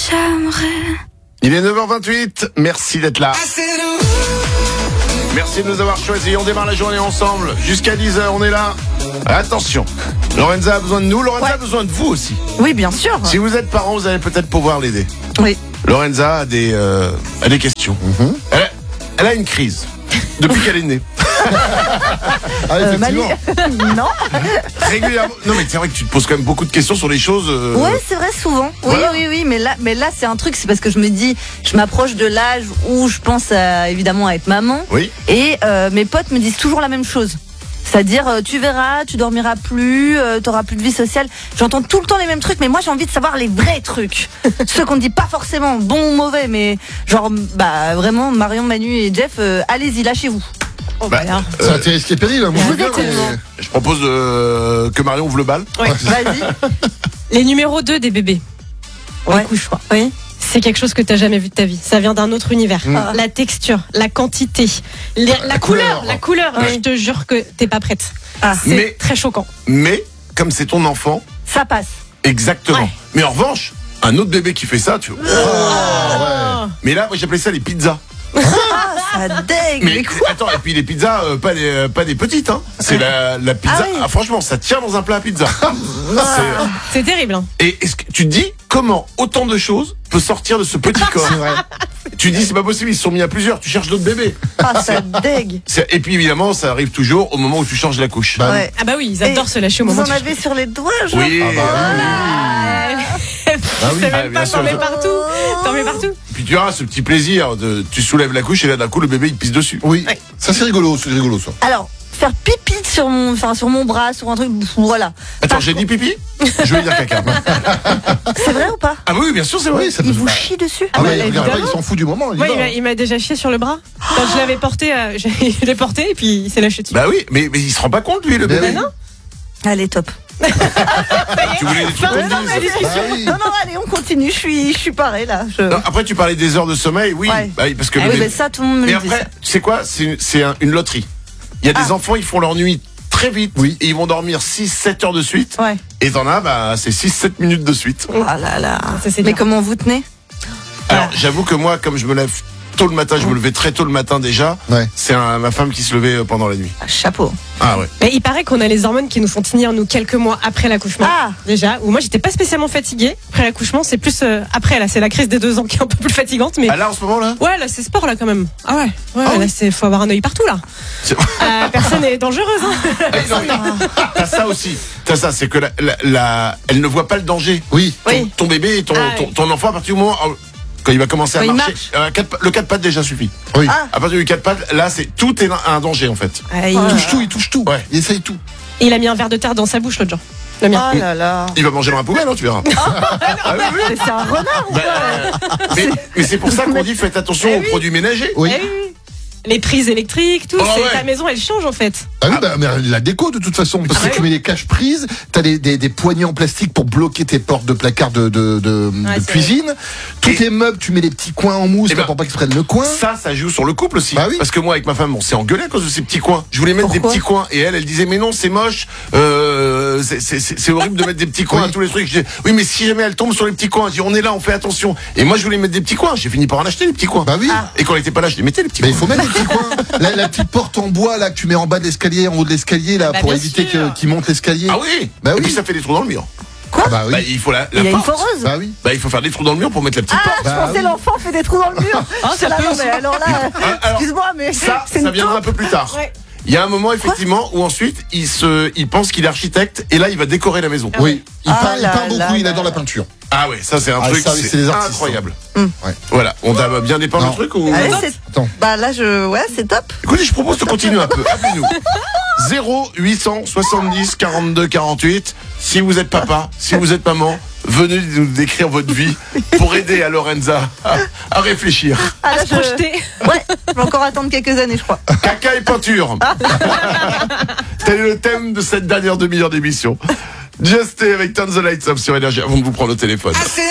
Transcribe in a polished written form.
j'aimerais. Il est 9h28, merci d'être là. Merci de nous avoir choisis, on démarre la journée ensemble. Jusqu'à 10h, on est là. Attention, Lorenza a besoin de nous, Lorenza a besoin de vous aussi. Oui, bien sûr. Si vous êtes parent, vous allez peut-être pouvoir l'aider. Oui. Lorenza a des questions. Elle a une crise depuis qu'elle est née. Ah, effectivement. Non. Régulièrement. Non, mais c'est vrai que tu te poses quand même beaucoup de questions sur les choses. Ouais, c'est vrai, souvent. Oui, Voilà. oui, mais là, c'est un truc, c'est parce que je me dis, je m'approche de l'âge où je pense évidemment à être maman. Oui. Et mes potes me disent toujours la même chose. C'est-à-dire, tu verras, tu dormiras plus, t'auras plus de vie sociale. J'entends tout le temps les mêmes trucs, mais moi j'ai envie de savoir les vrais trucs. Ceux qu'on ne dit pas forcément bon ou mauvais, mais genre, vraiment, Marion, Manu et Jeff, allez-y, lâchez-vous. C'est un risque et péril, moi je veux bien. Je propose que Marion ouvre le bal. Ouais. Vas-y. Les numéros 2 des bébés. Ouais. Du coup, je crois. Oui. C'est quelque chose que t'as jamais vu de ta vie. Ça vient d'un autre univers. Ah. La texture, la quantité, la couleur. La couleur. Ouais. Je te jure que t'es pas prête. Ah, C'est Mais- très choquant. Mais, comme c'est ton enfant, ça passe. exactement. Ouais. Mais en revanche, un autre bébé qui fait ça, tu vois. Mais là, moi j'appelais ça les pizzas. Ah, ça dégue. Mais attends, et puis les pizzas, pas des petites, hein. C'est la pizza. Ah oui. Franchement, ça tient dans un plat à pizza. C'est terrible. Hein. Et est-ce que tu te dis comment autant de choses peut sortir de ce petit corps? C'est vrai. Tu dis c'est pas possible, ils se sont mis à plusieurs. Tu cherches d'autres bébés. Ah, ça dégue. Et puis évidemment, ça arrive toujours au moment où tu changes la couche. Bah, Ouais. Ah bah oui, ils adorent Et se lâcher au Vous moment en où avez sur les doigts, genre. Oui. oui. C'est Ah, même bien pas, sûr. t'en mets partout. T'en mets partout. Puis tu auras ce petit plaisir de tu soulèves la couche et là d'un coup le bébé il te pisse dessus. Oui, ça c'est rigolo ça. Alors, faire pipi sur mon bras, sur un truc, voilà. Attends, j'ai dit pipi? Je vais dire caca. C'est vrai ou pas? Ah oui, bien sûr, c'est vrai. Oui, ça peut Il se vous faire. chie dessus? Ah ouais, évidemment. il s'en fout du moment. Il Ouais, y va. il m'a déjà chié sur le bras. Quand je l'avais porté, je l'ai porté et puis il s'est lâché dessus. Bah oui, mais il se rend pas compte lui le Mais bébé. oui. non. Allez, top. Tu voulais des trucs qu'on Non, dise. mais discussion. Ah oui. Non, allez, on continue. Je suis parée là. Non, après tu parlais des heures de sommeil, oui. Ouais. Bah oui, parce que Ah le oui, bébé- mais ça, tout le monde me Mais le dit. après, tu sais quoi? C'est une loterie. Il y a des enfants, ils font leur nuit très vite. Oui. Et ils vont dormir 6-7 heures de suite. Ouais. Et t'en as, c'est 6-7 minutes de suite. Oh là là. Ça, c'est Mais dur. comment vous tenez? Alors, j'avoue que moi, comme je me lève tôt le matin, je me levais très tôt le matin déjà. Ouais. C'est ma femme qui se levait pendant la nuit. Ah, chapeau. Ah ouais. Mais il paraît qu'on a les hormones qui nous font tenir nous quelques mois après l'accouchement. Ah. Déjà, où moi j'étais pas spécialement fatiguée après l'accouchement, c'est plus après là, c'est la crise des 2 ans qui est un peu plus fatigante, mais Ah là, en ce moment là? ouais là c'est sport là quand même. Ah ouais, Ah oui. là c'est faut avoir un œil partout là. C'est- Personne n'est dangereuse. Hein. Ah, non, mais t'as ça aussi. T'as ça, c'est que elle ne voit pas le danger. Oui. Oui. Ton bébé et ton, Ah, oui. ton enfant, à partir du moment quand il va commencer à Quand il marcher, marche. le 4 pattes déjà suffit. Oui. Ah. À partir du 4 pattes, là, tout est un danger en fait. Ah, Il touche tout, il touche tout. Ouais. Il essaye tout. Et il a mis un verre de terre dans sa bouche l'autre jour. Le mien. Oh là là. Il va manger dans la poubelle, hein, tu verras. Ah oui, oui. Mais c'est un renard ou Bah, quoi? mais c'est pour ça qu'on dit faites attention aux produits ménagers. Oui. Eh oui. Les prises électriques, tout, Oh, c'est ouais. ta maison elle change en fait. Ah oui, mais la déco de toute façon, parce que tu mets les caches-prises, t'as des poignées en plastique pour bloquer tes portes de placard de c'est cuisine. Tous Et- tes meubles, tu mets des petits coins en mousse Eh ben, pour pas qu'ils se prennent le coin. Ça joue sur le couple aussi. Bah oui. Parce que moi, avec ma femme, on s'est engueulé à cause de ces petits coins. Je voulais mettre Pourquoi des petits coins. Et elle disait, mais non, c'est moche. C'est horrible de mettre des petits coins Oui. à tous les trucs. Je dis, oui, mais si jamais elle tombe sur les petits coins, je dis, on est là, on fait attention. Et moi, je voulais mettre des petits coins. J'ai fini par en acheter des petits coins. Bah oui. Et quand elle était pas là, je les mettais les petits Mais il coins. faut mettre des petits coins. La petite porte en bois là que tu mets en bas de l'escalier, en haut de l'escalier là, Bah, pour bien éviter sûr. qu'il monte l'escalier. Ah oui. Bah Et oui. puis ça fait des trous dans le mur. Ah bah oui. Bah, il faut la Il a une porte. foreuse. Bah oui. Bah, il faut faire des trous dans le mur pour mettre la petite porte. Je Bah pensais oui. l'enfant fait des trous dans le mur. Ah, C'est ça là, peut non, aussi. mais alors là, alors, excuse-moi, mais Ça c'est une viendra un taupe. peu plus tard. Ouais. Il y a un moment effectivement où ensuite il pense qu'il est architecte et là il va décorer la maison. Oui. Il Ah peint, là beaucoup, là il là adore la là. peinture. Ah ouais, ça c'est un Ah, truc, ça, c'est c'est des artistes, incroyable. Ouais. Voilà, on t'a bien dépeint le Non. truc ou Allez, Top. c'est. Attends. Bah là, ouais, c'est top. Écoutez, je propose de continuer un peu. Appelez-nous. 0870 42 48. Si vous êtes papa, si vous êtes maman, venez nous décrire votre vie pour aider à Lorenza à réfléchir. Ah, là, À se projeter. Ouais, je vais encore attendre quelques années, je crois. Caca et peinture. Tel est le thème de cette dernière demi-heure d'émission. Just Stay avec Turn the Lights Up sur Énergie avant de vous prendre au téléphone.